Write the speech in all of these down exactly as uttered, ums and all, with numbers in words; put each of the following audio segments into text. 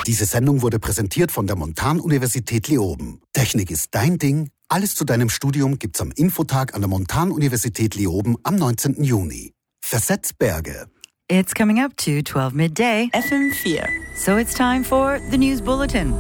Diese Sendung wurde präsentiert von der Montanuniversität Leoben. Technik ist dein Ding. Alles zu deinem Studium gibt's am Infotag an der Montanuniversität Leoben am neunzehnten Juni. Versetz Berge. It's coming up to twelve midday. F M four. So it's time for the News Bulletin.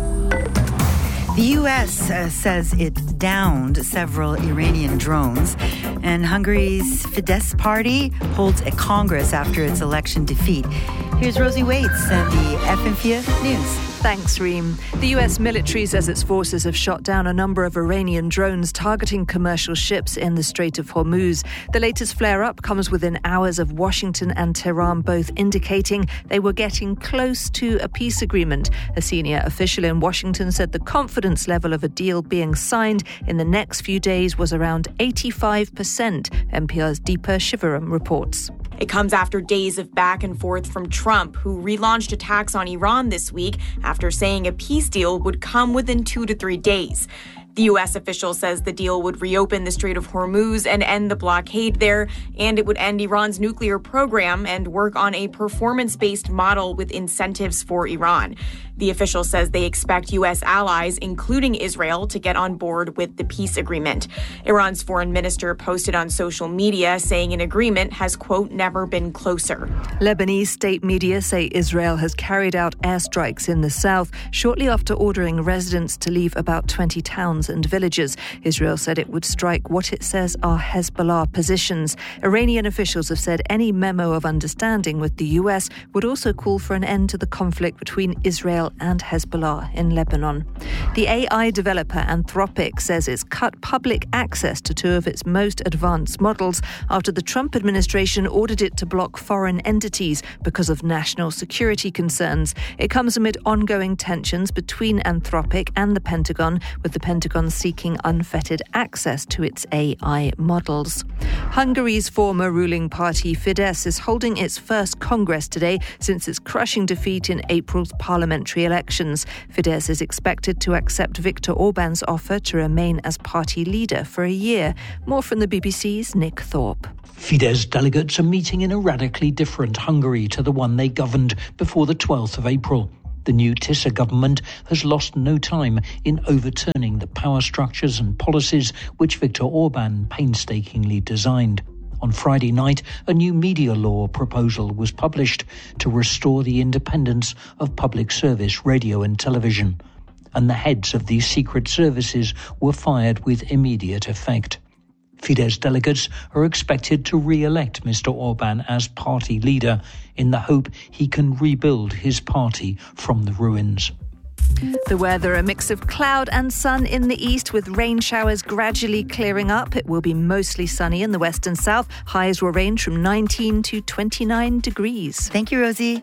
The U S uh, says it downed several Iranian drones, and Hungary's Fidesz party holds a congress after its election defeat. Here's Rosie Waits and the F M four News. Thanks, Reem. The U S military says its forces have shot down a number of Iranian drones targeting commercial ships in the Strait of Hormuz. The latest flare-up comes within hours of Washington and Tehran both indicating they were getting close to a peace agreement. A senior official in Washington said the confidence level of a deal being signed in the next few days was around eighty-five percent, N P R's Deepa Shivaram reports. It comes after days of back and forth from Trump, who relaunched attacks on Iran this week after saying a peace deal would come within two to three days. The U S official says the deal would reopen the Strait of Hormuz and end the blockade there, and it would end Iran's nuclear program and work on a performance-based model with incentives for Iran. The official says they expect U S allies, including Israel, to get on board with the peace agreement. Iran's foreign minister posted on social media saying an agreement has, quote, never been closer. Lebanese state media say Israel has carried out airstrikes in the south shortly after ordering residents to leave about twenty towns and villages. Israel said it would strike what it says are Hezbollah positions. Iranian officials have said any memo of understanding with the U S would also call for an end to the conflict between Israel and Hezbollah in Lebanon. The A I developer Anthropic says it's cut public access to two of its most advanced models after the Trump administration ordered it to block foreign entities because of national security concerns. It comes amid ongoing tensions between Anthropic and the Pentagon, with the Pentagon seeking unfettered access to its A I models. Hungary's former ruling party Fidesz is holding its first congress today since its crushing defeat in April's parliamentary elections. Fidesz is expected to accept Viktor Orban's offer to remain as party leader for a year. More from the B B C's Nick Thorpe. Fidesz delegates are meeting in a radically different Hungary to the one they governed before the twelfth of April. The new Tisza government has lost no time in overturning the power structures and policies which Viktor Orban painstakingly designed. On Friday night, a new media law proposal was published to restore the independence of public service radio and television. And the heads of these secret services were fired with immediate effect. Fidesz delegates are expected to re-elect Mister Orban as party leader in the hope he can rebuild his party from the ruins. The weather, a mix of cloud and sun in the east with rain showers gradually clearing up. It will be mostly sunny in the west and south. Highs will range from nineteen to twenty-nine degrees. Thank you, Rosie.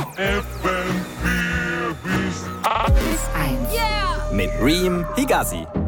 Mit Reem Higazi.